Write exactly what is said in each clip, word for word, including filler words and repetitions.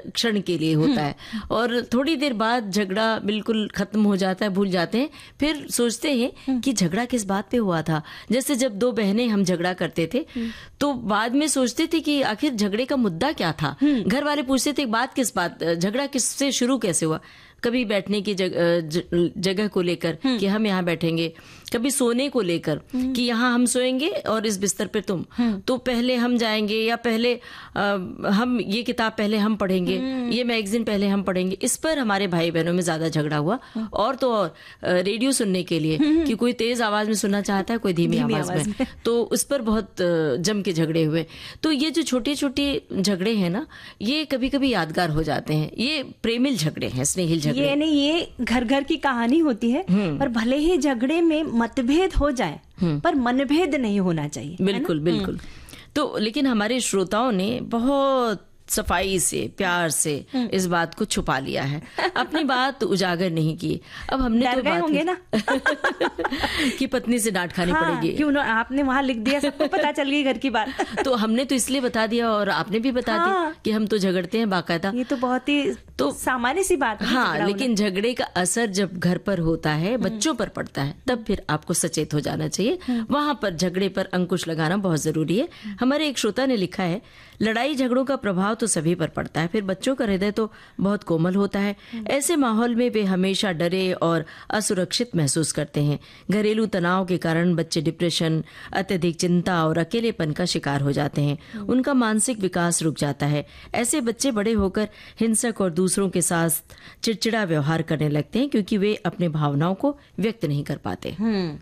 क्षण के लिए होता है और थोड़ी देर बाद झगड़ा बिल्कुल खत्म हो जाता है, भूल जाते हैं। फिर सोचते हैं कि झगड़ा किस बात पे हुआ था। जैसे जब दो बहनें हम झगड़ा करते थे तो बाद में सोचते थे कि आखिर झगड़े का मुद्दा क्या था। घर वाले पूछते थे बात किस बात, झगड़ा किससे शुरू कैसे हुआ। कभी बैठने की जगह जगह को लेकर कि हम यहाँ बैठेंगे, कभी सोने को लेकर कि यहाँ हम सोएंगे और इस बिस्तर पे तुम, तो पहले हम जाएंगे या पहले आ, हम ये किताब पहले हम पढ़ेंगे, ये मैगजीन पहले हम पढ़ेंगे। इस पर हमारे भाई बहनों में ज्यादा झगड़ा हुआ। और तो और रेडियो सुनने के लिए कि कोई तेज आवाज में सुनना चाहता है, कोई धीमी आवाज में, तो उस पर बहुत जम के झगड़े हुए। तो ये जो छोटे छोटे झगड़े हैं ना, ये कभी कभी यादगार हो जाते हैं। ये प्रेमिल झगड़े हैं, स्नेहिल झगड़े। ये नहीं, ये घर घर की कहानी होती है। पर भले ही झगड़े में मतभेद हो जाए पर मनभेद नहीं होना चाहिए। बिल्कुल बिल्कुल। तो लेकिन हमारे श्रोताओं ने बहुत सफाई से, प्यार से इस बात को छुपा लिया है, अपनी बात उजागर नहीं की। अब हमने डर तो गए बात होंगे ना कि पत्नी से डांट खानी हाँ, पड़ेगी। क्यों ना, आपने वहां लिख दिया, सबको पता चल गई घर की बात। तो हमने तो इसलिए बता दिया और आपने भी बता हाँ, दी कि हम तो झगड़ते हैं बाकायदा। ये तो बहुत ही तो सामान्य सी बात है। हाँ, लेकिन झगड़े का असर जब घर पर होता है, बच्चों पर पड़ता है, तब फिर आपको सचेत हो जाना चाहिए। वहां पर झगड़े पर अंकुश लगाना बहुत जरूरी है। हमारे एक श्रोता ने लिखा है, लड़ाई झगड़ों का प्रभाव तो सभी पर पड़ता है, फिर बच्चों का हृदय तो बहुत कोमल होता है। ऐसे माहौल में वे हमेशा डरे और असुरक्षित महसूस करते हैं। घरेलू तनाव के कारण बच्चे डिप्रेशन, अत्यधिक चिंता और अकेलेपन का शिकार हो जाते हैं। उनका मानसिक विकास रुक जाता है। ऐसे बच्चे बड़े होकर हिंसक और दूसरों के साथ चिड़चिड़ा व्यवहार करने लगते हैं क्योंकि वे अपने भावनाओं को व्यक्त नहीं कर पाते।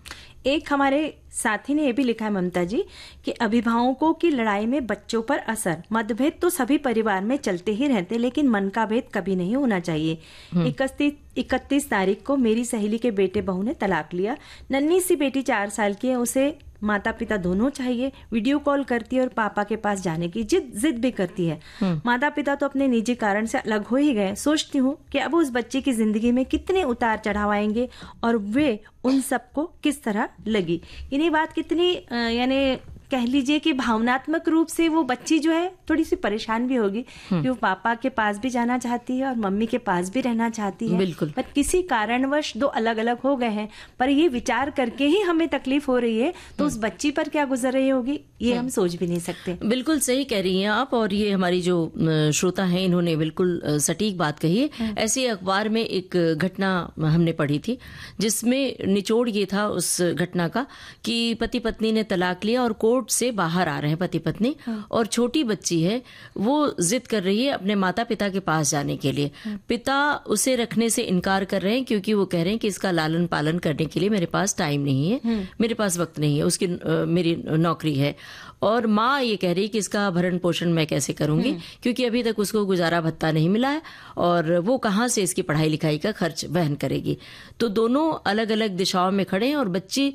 एक हमारे साथी ने यह भी लिखा है, ममता जी, कि अभिभावकों की लड़ाई में बच्चों पर असर। मतभेद तो सभी परिवार में चलते ही रहते, लेकिन मन का भेद कभी नहीं होना चाहिए। इकतीस इकतीस तारीख को मेरी सहेली के बेटे बहू ने तलाक लिया। नन्ही सी बेटी चार साल की है, उसे माता पिता दोनों चाहिए। वीडियो कॉल करती है और पापा के पास जाने की जिद जिद भी करती है। माता पिता तो अपने निजी कारण से अलग हो ही गए। सोचती हूँ कि अब उस बच्चे की जिंदगी में कितने उतार चढ़ाव आएंगे और वे उन सबको किस तरह लगी। यानी बात कितनी यानी कह लीजिए कि भावनात्मक रूप से वो बच्ची जो है थोड़ी सी परेशान भी होगी कि वो पापा के पास भी जाना चाहती है और मम्मी के पास भी रहना चाहती है। बिल्कुल। पर किसी कारणवश दो अलग अलग हो गए हैं, पर ये विचार करके ही हमें तकलीफ हो रही है, तो उस बच्ची पर क्या गुजर रही होगी ये हम सोच भी नहीं सकते। बिल्कुल सही कह रही हैं आप। और ये हमारी जो श्रोता हैं, इन्होंने बिल्कुल सटीक बात कही है। ऐसे अखबार में एक घटना हमने पढ़ी थी जिसमें निचोड़ ये था उस घटना का कि पति पत्नी ने तलाक लिया और कोर्ट से बाहर आ रहे हैं पति पत्नी, और छोटी बच्ची है, वो जिद कर रही है अपने माता पिता के पास जाने के लिए। पिता उसे रखने से इनकार कर रहे हैं क्योंकि वो कह रहे हैं कि इसका लालन पालन करने के लिए मेरे पास टाइम नहीं है, मेरे पास वक्त नहीं है, उसकी आ, मेरी नौकरी है। और माँ ये कह रही है कि इसका भरण पोषण मैं कैसे करूंगी क्योंकि अभी तक उसको गुजारा भत्ता नहीं मिला है और वो कहाँ से इसकी पढ़ाई लिखाई का खर्च वहन करेगी। तो दोनों अलग अलग दिशाओं में खड़े हैं और बच्ची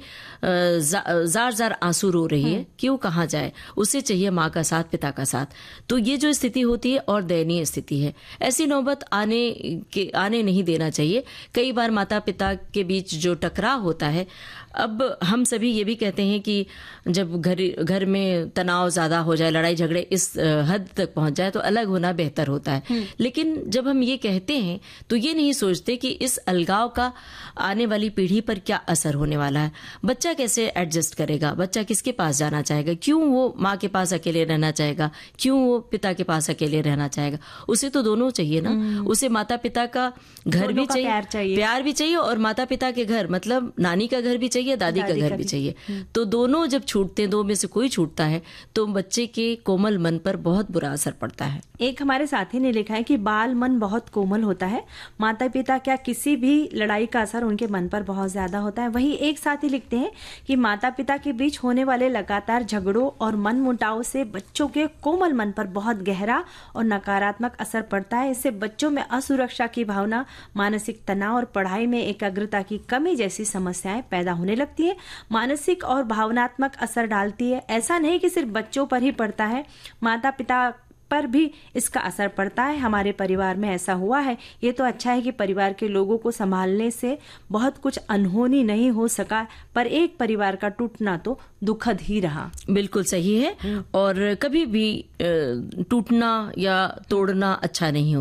जार जार आंसू रो रही है कि वो कहाँ जाए, उसे चाहिए माँ का साथ, पिता का साथ। तो ये जो स्थिति होती है और दयनीय स्थिति है, ऐसी नौबत आने के आने नहीं देना चाहिए। कई बार माता पिता के बीच जो टकराव होता है, अब हम सभी ये भी कहते हैं कि जब घर घर में तनाव ज्यादा हो जाए, लड़ाई झगड़े इस हद तक पहुंच जाए तो अलग होना बेहतर होता है। लेकिन जब हम ये कहते हैं तो ये नहीं सोचते कि इस अलगाव का आने वाली पीढ़ी पर क्या असर होने वाला है। बच्चा कैसे एडजस्ट करेगा, बच्चा किसके पास जाना चाहेगा, क्यों वो माँ के पास अकेले रहना चाहेगा, क्यों वो पिता के पास अकेले रहना चाहेगा। उसे तो दोनों चाहिए ना, उसे माता पिता का घर भी चाहिए, प्यार चाहिए, प्यार भी चाहिए, और माता पिता के घर मतलब नानी का घर भी चाहिए, दादी का घर भी चाहिए। तो दोनों जब छूटते हैं, दो में से कोई छूटता है, तो बच्चे के कोमल मन पर बहुत बुरा असर पड़ता है। एक हमारे साथी ने लिखा है कि बाल मन बहुत कोमल होता है, माता पिता क्या किसी भी लड़ाई का असर उनके मन पर बहुत ज्यादा होता है। वहीं एक साथी लिखते हैं कि माता पिता के बीच होने वाले लगातार झगड़ों और मन मुटाव से बच्चों के कोमल मन पर बहुत गहरा और नकारात्मक असर पड़ता है। इससे बच्चों में असुरक्षा की भावना, मानसिक तनाव और पढ़ाई में एकाग्रता की कमी जैसी समस्याएं पैदा होने लगती है। मानसिक और भावनात्मक असर डालती है। ऐसा नहीं कि सिर्फ बच्चों पर ही पड़ता है, माता पिता पर भी इसका असर पड़ता है। हमारे परिवार में ऐसा हुआ है। ये तो अच्छा है कि परिवार के लोगों को संभालने से बहुत कुछ अनहोनी नहीं हो सका, पर एक परिवार का टूटना तो दुखद ही रहा। बिल्कुल सही है। और कभी भी टूटना या तोड़ना अच्छा नहीं